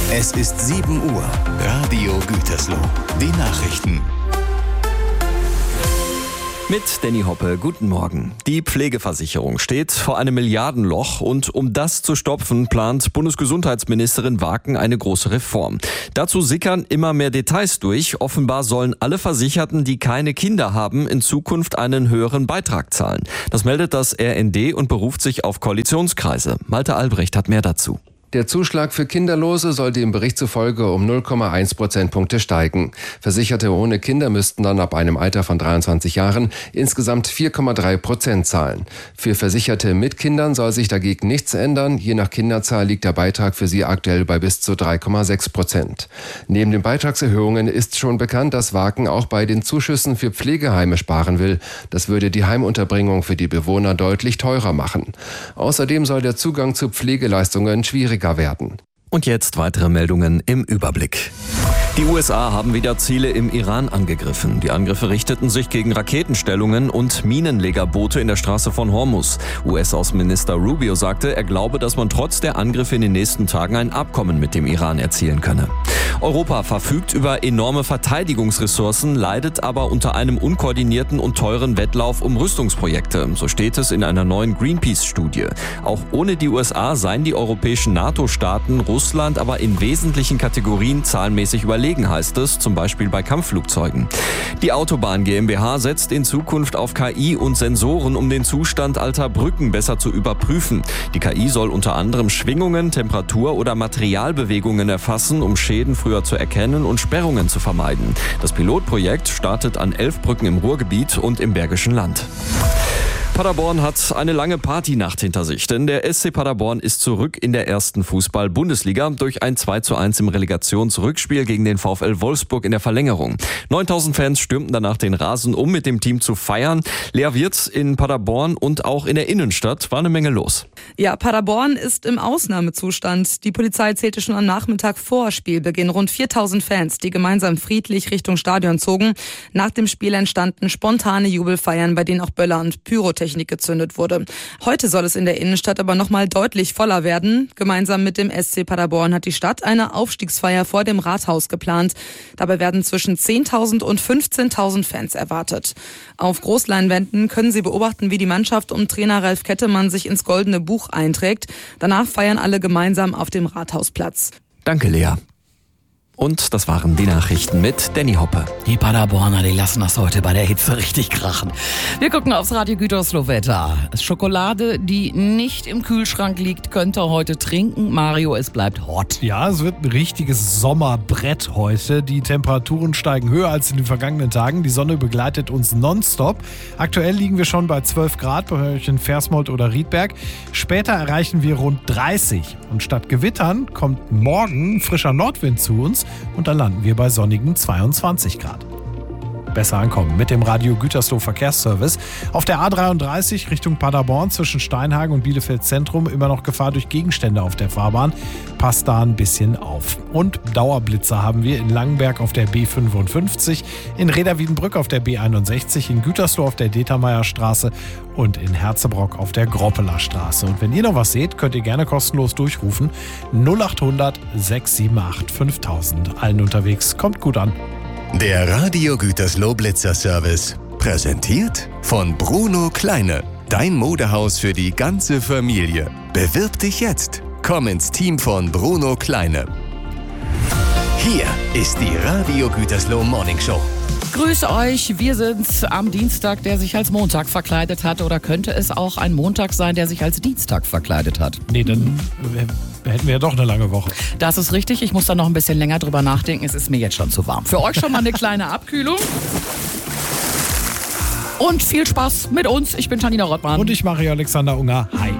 Es ist 7 Uhr. Radio Gütersloh. Die Nachrichten. Mit Danny Hoppe, guten Morgen. Die Pflegeversicherung steht vor einem Milliardenloch und um das zu stopfen, plant Bundesgesundheitsministerin Waken eine große Reform. Dazu sickern immer mehr Details durch. Offenbar sollen alle Versicherten, die keine Kinder haben, in Zukunft einen höheren Beitrag zahlen. Das meldet das RND und beruft sich auf Koalitionskreise. Malte Albrecht hat mehr dazu. Der Zuschlag für Kinderlose soll dem Bericht zufolge um 0,1 Prozentpunkte steigen. Versicherte ohne Kinder müssten dann ab einem Alter von 23 Jahren insgesamt 4,3% zahlen. Für Versicherte mit Kindern soll sich dagegen nichts ändern. Je nach Kinderzahl liegt der Beitrag für sie aktuell bei bis zu 3,6%. Neben den Beitragserhöhungen ist schon bekannt, dass Waken auch bei den Zuschüssen für Pflegeheime sparen will. Das würde die Heimunterbringung für die Bewohner deutlich teurer machen. Außerdem soll der Zugang zu Pflegeleistungen schwieriger werden. Und jetzt weitere Meldungen im Überblick. Die USA haben wieder Ziele im Iran angegriffen. Die Angriffe richteten sich gegen Raketenstellungen und Minenlegerboote in der Straße von Hormuz. US-Außenminister Rubio sagte, er glaube, dass man trotz der Angriffe in den nächsten Tagen ein Abkommen mit dem Iran erzielen könne. Europa verfügt über enorme Verteidigungsressourcen, leidet aber unter einem unkoordinierten und teuren Wettlauf um Rüstungsprojekte. So steht es in einer neuen Greenpeace-Studie. Auch ohne die USA seien die europäischen NATO-Staaten Russland aber in wesentlichen Kategorien zahlenmäßig überlegen, heißt es, zum Beispiel bei Kampfflugzeugen. Die Autobahn GmbH setzt in Zukunft auf KI und Sensoren, um den Zustand alter Brücken besser zu überprüfen. Die KI soll unter anderem Schwingungen, Temperatur oder Materialbewegungen erfassen, um Schäden früher zu erkennen und Sperrungen zu vermeiden. Das Pilotprojekt startet an 11 Brücken im Ruhrgebiet und im Bergischen Land. Paderborn hat eine lange Partynacht hinter sich, denn der SC Paderborn ist zurück in der ersten Fußball-Bundesliga durch ein 2:1 im Relegationsrückspiel gegen den VfL Wolfsburg in der Verlängerung. 9000 Fans stürmten danach den Rasen, um mit dem Team zu feiern. Leer wird's in Paderborn und auch in der Innenstadt war eine Menge los. Ja, Paderborn ist im Ausnahmezustand. Die Polizei zählte schon am Nachmittag vor Spielbeginn rund 4000 Fans, die gemeinsam friedlich Richtung Stadion zogen. Nach dem Spiel entstanden spontane Jubelfeiern, bei denen auch Böller und Pyrotechnik gezündet wurde. Heute soll es in der Innenstadt aber nochmal deutlich voller werden. Gemeinsam mit dem SC Paderborn hat die Stadt eine Aufstiegsfeier vor dem Rathaus geplant. Dabei werden zwischen 10.000 und 15.000 Fans erwartet. Auf Großleinwänden können Sie beobachten, wie die Mannschaft um Trainer Ralf Kettemann sich ins Goldene Buch einträgt. Danach feiern alle gemeinsam auf dem Rathausplatz. Danke, Lea. Und das waren die Nachrichten mit Danny Hoppe. Die Paderborner, die lassen das heute bei der Hitze richtig krachen. Wir gucken aufs Radio Gütersloh Wetter. Schokolade, die nicht im Kühlschrank liegt, könnt ihr heute trinken. Mario, es bleibt hot. Ja, es wird ein richtiges Sommerbrett heute. Die Temperaturen steigen höher als in den vergangenen Tagen. Die Sonne begleitet uns nonstop. Aktuell liegen wir schon bei 12 Grad bei euch in Versmold oder Riedberg. Später erreichen wir rund 30. Und statt Gewittern kommt morgen frischer Nordwind zu uns. Und dann landen wir bei sonnigen 22 Grad. Besser ankommen mit dem Radio Gütersloh Verkehrsservice. Auf der A33 Richtung Paderborn zwischen Steinhagen und Bielefeld Zentrum immer noch Gefahr durch Gegenstände auf der Fahrbahn. Passt da ein bisschen auf. Und Dauerblitzer haben wir in Langenberg auf der B55, in Reda-Wiedenbrück auf der B61, in Gütersloh auf der Determeierstraße und in Herzebrock auf der Groppeler Straße. Und wenn ihr noch was seht, könnt ihr gerne kostenlos durchrufen. 0800 678 5000. Allen unterwegs, kommt gut an. Der Radio Gütersloh Blitzer Service. Präsentiert von Bruno Kleine. Dein Modehaus für die ganze Familie. Bewirb dich jetzt. Komm ins Team von Bruno Kleine. Hier ist die Radio Gütersloh Morning Show. Grüß euch, wir sind's am Dienstag, der sich als Montag verkleidet hat. Oder könnte es auch ein Montag sein, der sich als Dienstag verkleidet hat? Nee, dann hätten wir ja doch eine lange Woche. Das ist richtig, ich muss da noch ein bisschen länger drüber nachdenken. Es ist mir jetzt schon zu warm. Für euch schon mal eine kleine Abkühlung. Und viel Spaß mit uns. Ich bin Janina Rottmann. Und ich mache Alexander Unger. Hi.